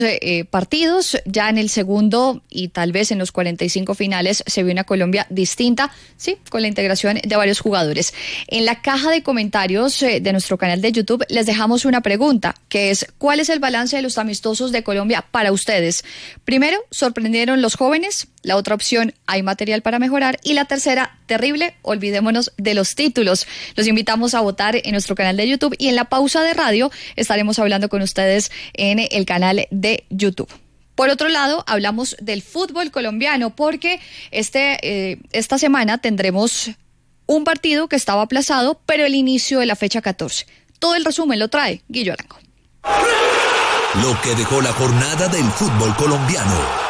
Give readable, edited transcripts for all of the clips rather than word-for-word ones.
partidos. Ya en el segundo y tal vez en los 45 finales se vio una Colombia distinta, sí, con la integración de varios jugadores. En la caja de comentarios de nuestro canal de YouTube les dejamos una pregunta, que es: ¿cuál es el balance de los amistosos de Colombia para ustedes? Primero, ¿sorprendieron los jóvenes? La otra opción, ¿hay material para mejorar? Y la tercera, terrible, olvidémonos de los títulos. Los invitamos a votar en nuestro canal de YouTube y en la pausa de radio estaremos hablando con ustedes en el canal de YouTube. Por otro lado, hablamos del fútbol colombiano porque esta semana tendremos un partido que estaba aplazado, pero el inicio de la fecha 14. Todo el resumen lo trae Guillo Arango. Lo que dejó la jornada del fútbol colombiano.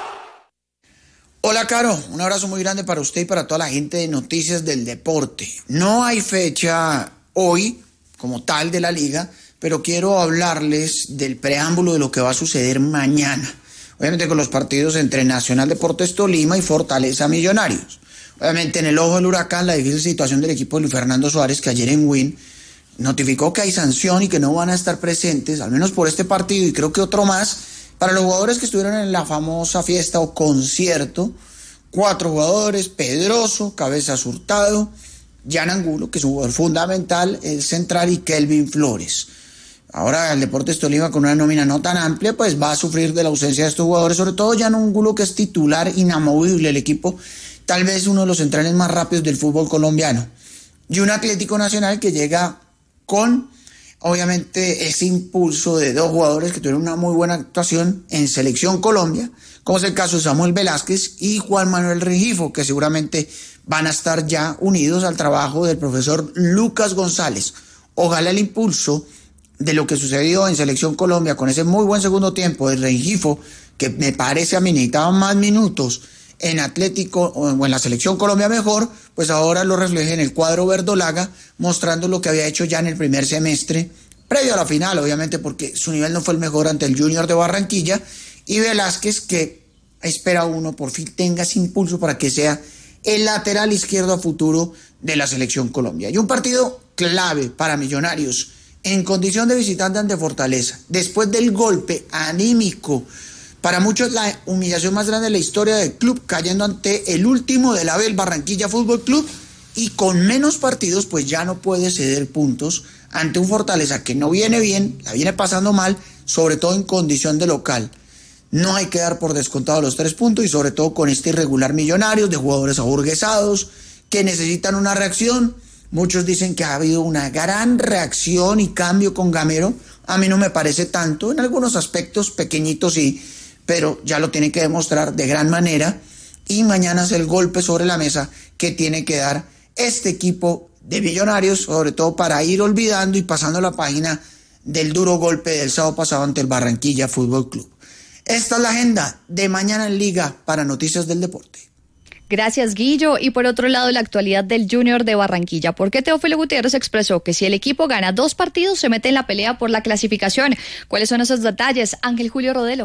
Hola, Caro, un abrazo muy grande para usted y para toda la gente de Noticias del Deporte. No hay fecha hoy como tal de la liga, pero quiero hablarles del preámbulo de lo que va a suceder mañana. Obviamente con los partidos entre Nacional Deportes Tolima y Fortaleza Millonarios. Obviamente en el ojo del huracán la difícil situación del equipo de Luis Fernando Suárez, que ayer en Win notificó que hay sanción y que no van a estar presentes, al menos por este partido y creo que otro más, para los jugadores que estuvieron en la famosa fiesta o concierto. 4 jugadores: Pedroso, Cabezas Hurtado, Jan Angulo, que es un jugador fundamental, el central, y Kelvin Flores. Ahora el Deportes Tolima, con una nómina no tan amplia, pues va a sufrir de la ausencia de estos jugadores, sobre todo Jan Angulo, que es titular inamovible del equipo, tal vez uno de los centrales más rápidos del fútbol colombiano. Y un Atlético Nacional que llega con, obviamente, ese impulso de 2 jugadores que tuvieron una muy buena actuación en Selección Colombia, como es el caso de Samuel Velázquez y Juan Manuel Rengifo, que seguramente van a estar ya unidos al trabajo del profesor Lucas González. Ojalá el impulso de lo que sucedió en Selección Colombia con ese muy buen segundo tiempo de Rengifo, que me parece a mí necesitaba más minutos en Atlético o en la Selección Colombia mejor, pues ahora lo refleje en el cuadro verdolaga, mostrando lo que había hecho ya en el primer semestre, previo a la final, obviamente, porque su nivel no fue el mejor ante el Junior de Barranquilla, y Velázquez, que espera uno por fin tenga ese impulso para que sea el lateral izquierdo a futuro de la Selección Colombia. Y un partido clave para Millonarios en condición de visitante ante Fortaleza, después del golpe anímico, para muchos la humillación más grande de la historia del club, cayendo ante el último del Abel, Barranquilla Fútbol Club, y con menos partidos pues ya no puede ceder puntos ante un Fortaleza que no viene bien, la viene pasando mal, sobre todo en condición de local. No hay que dar por descontado los 3 puntos, y sobre todo con este irregular Millonarios de jugadores aburguesados que necesitan una reacción. Muchos dicen que ha habido una gran reacción y cambio con Gamero. A mí no me parece tanto, en algunos aspectos pequeñitos sí, pero ya lo tiene que demostrar de gran manera, y mañana es el golpe sobre la mesa que tiene que dar este equipo de Millonarios, sobre todo para ir olvidando y pasando la página del duro golpe del sábado pasado ante el Barranquilla Fútbol Club. Esta es la agenda de mañana en Liga para Noticias del Deporte. Gracias, Guillo. Y por otro lado, la actualidad del Junior de Barranquilla, porque Teófilo Gutiérrez expresó que si el equipo gana 2 partidos se mete en la pelea por la clasificación. ¿Cuáles son esos detalles? Ángel Julio Rodelo.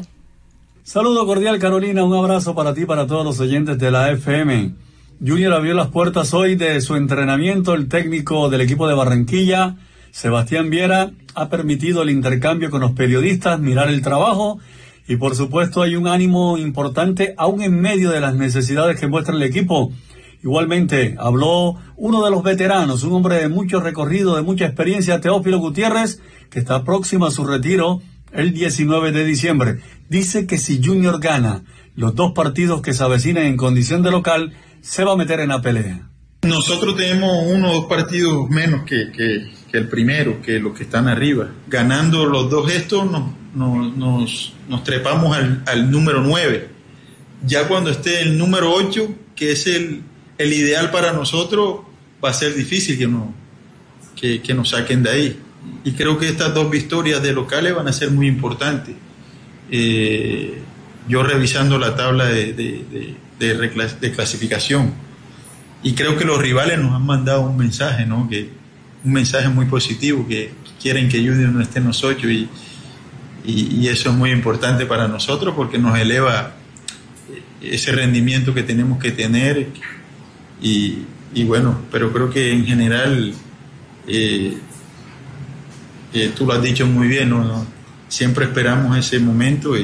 Saludo cordial, Carolina, un abrazo para ti y para todos los oyentes de la FM. Junior abrió las puertas hoy de su entrenamiento. El técnico del equipo de Barranquilla, Sebastián Viera, ha permitido el intercambio con los periodistas, mirar el trabajo, y por supuesto hay un ánimo importante aún en medio de las necesidades que muestra el equipo. Igualmente habló uno de los veteranos, un hombre de mucho recorrido, de mucha experiencia, Teófilo Gutiérrez, que está próximo a su retiro el 19 de diciembre. Dice que si Junior gana los 2 partidos que se avecinan en condición de local, se va a meter en la pelea. Nosotros tenemos 1 o 2 partidos menos que el primero, que los que están arriba. Ganando los 2 estos nos trepamos al número 9. Ya cuando esté el número 8, que es el ideal para nosotros, va a ser difícil que nos saquen de ahí. Y creo que estas 2 victorias de locales van a ser muy importantes. Yo revisando la tabla de clasificación, y creo que los rivales nos han mandado un mensaje, ¿no? Un mensaje muy positivo, que quieren que Junior no esté en los 8, y eso es muy importante para nosotros porque nos eleva ese rendimiento que tenemos que tener, y bueno, pero creo que en general tú lo has dicho muy bien, ¿no? siempre esperamos ese momento